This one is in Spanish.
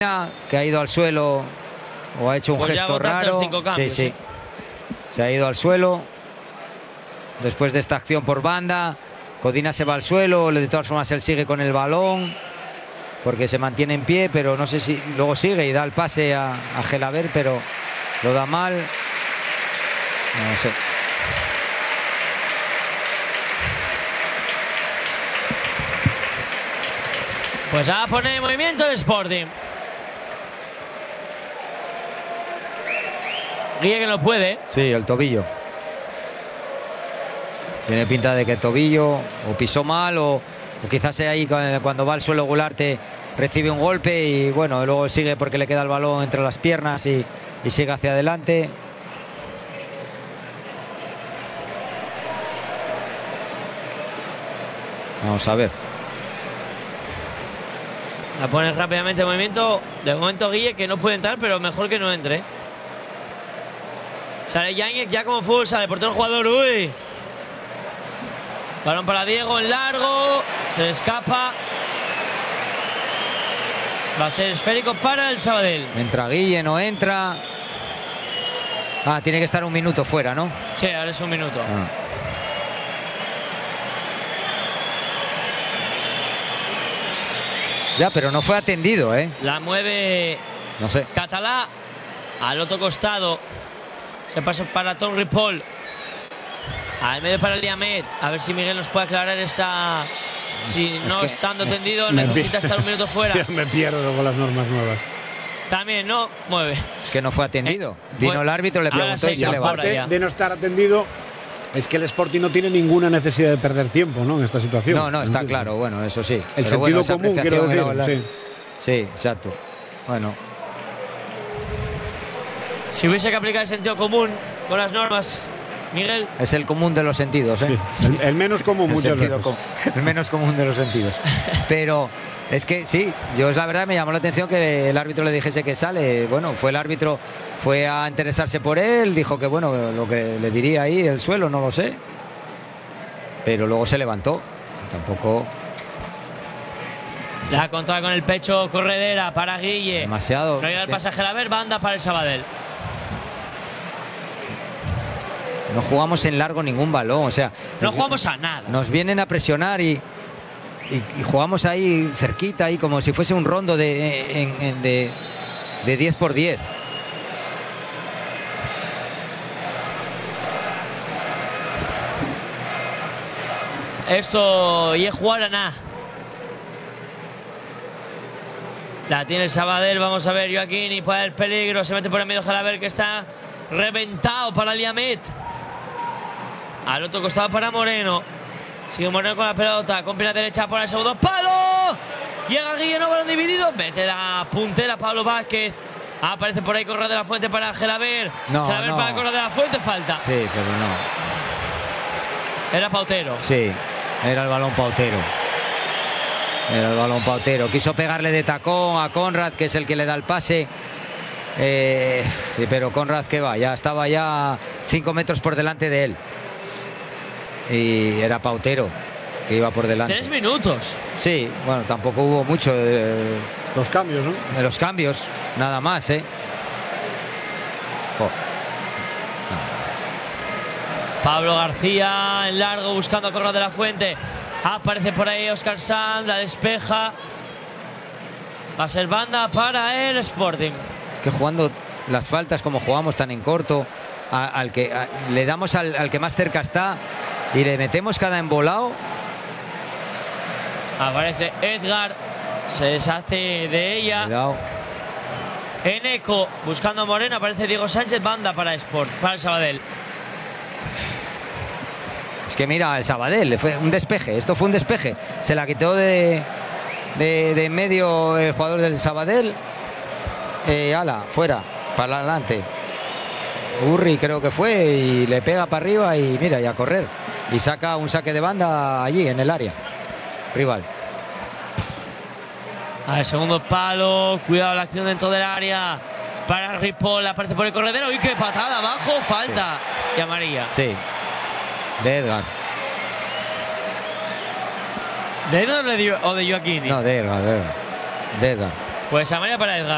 que ha ido al suelo o ha hecho un pues gesto raro. Cambios, sí. Se ha ido al suelo después de esta acción por banda. Codina se va al suelo, de todas formas él sigue con el balón porque se mantiene en pie, pero no sé si luego sigue y da el pase a Gelabert, pero lo da mal. No sé. Pues a poner en movimiento el Sporting. Guille que no puede. Sí, el tobillo. Tiene pinta de que el tobillo o pisó mal o quizás sea ahí cuando va al suelo Gularte recibe un golpe y bueno, luego sigue porque le queda el balón entre las piernas y sigue hacia adelante. Vamos a ver. La pone rápidamente en movimiento. De momento Guille que no puede entrar, pero mejor que no entre. Sale Yáñez ya como fútbol, sale por todo el jugador. Uy. Balón para Diego en largo. Se le escapa. Va a ser esférico para el Sabadell. Entra Guille, no entra. Tiene que estar un minuto fuera, ¿no? Sí, ahora es un minuto. Ya, pero no fue atendido, ¿eh? La mueve no sé. Catalá al otro costado. Se pasa para Tom Ripoll. Al medio para Liamet. A ver si Miguel nos puede aclarar esa. Si no estando tendido, necesita estar un minuto fuera. Ya me pierdo con las normas nuevas. También no mueve. Es que no fue atendido. Vino el árbitro, le preguntó y se levantó. Aparte de no estar atendido, es que el Sporting no tiene ninguna necesidad de perder tiempo, ¿no? En esta situación. No, está claro, bueno, eso sí. El sentido común, quiero decir. Sí, exacto. Bueno. Si hubiese que aplicar el sentido común con las normas, Miguel. Es el común de los sentidos, ¿eh? Sí, el menos común muchas veces. El menos común de los sentidos. Pero es que sí, yo es la verdad me llamó la atención que el árbitro le dijese que sale. Bueno, fue el árbitro, fue a interesarse por él, dijo que bueno, lo que le diría ahí, el suelo, no lo sé. Pero luego se levantó. Tampoco. La controla con el pecho Corredera para Guille. Demasiado. No llega el pasaje a la ver, banda para el Sabadell. No jugamos en largo ningún balón, o sea. No jugamos a nada. Nos vienen a presionar y jugamos ahí cerquita, ahí como si fuese un rondo de 10 por 10. Esto y es jugar a nada. La tiene el Sabadell, vamos a ver, Joaquín, y puede haber peligro, se mete por el medio Gelabert que está reventado para Liamet. Al otro costado para Moreno. Sigue Moreno con la pelota, con pierna derecha por el segundo palo. Llega Guille, no, balón dividido. Mete la puntera Pablo Vázquez. Aparece por ahí Correa de la Fuente para Gelabert. Gelabert para Correa de la Fuente, falta. Sí, pero no. Era Pautero. Sí, era el balón Pautero. Era el balón Pautero. Quiso pegarle de tacón a Conrad, que es el que le da el pase. Pero Conrad, que va, ya estaba ya 5 metros por delante de él. Y era Pautero que iba por delante. 3 minutos. Sí, bueno, tampoco hubo mucho de los cambios, ¿no? De los cambios, nada más, ¿eh? Pablo García en largo buscando a Correa de la Fuente. Aparece por ahí Óscar Sanz, la despeja. Va a ser banda para el Sporting. Es que jugando las faltas como jugamos tan en corto, le damos al que más cerca está y le metemos cada embolado. Aparece Edgar, se deshace de ella. Cuidado. Eneco buscando a Moreno, aparece Diego Sánchez, banda para el Sabadell. Es que mira, el Sabadell, fue un despeje, esto fue un despeje. Se la quitó de en medio el jugador del Sabadell. Ala, fuera, para adelante. Urri creo que fue y le pega para arriba y mira, y a correr. Y saca un saque de banda allí en el área rival. Al segundo palo, cuidado la acción dentro del área. Para Ripoll, aparece por el corredero. ¡Y qué patada abajo! Falta. Sí. Y amarilla. Sí. De Edgar. ¿De Edgar o de Joaquín? No, de Edgar. Pues amarilla para Edgar.